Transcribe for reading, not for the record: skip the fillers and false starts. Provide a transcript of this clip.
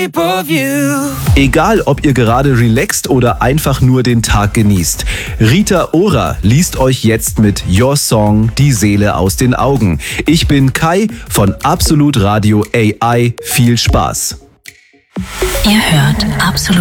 shape of you. Egal, ob ihr gerade relaxt oder einfach nur den Tag genießt. Rita Ora liest euch jetzt mit Your Song die Seele aus den Augen. Ich bin Kai von Absolut Radio AI. Viel Spaß. Ihr hört Absolut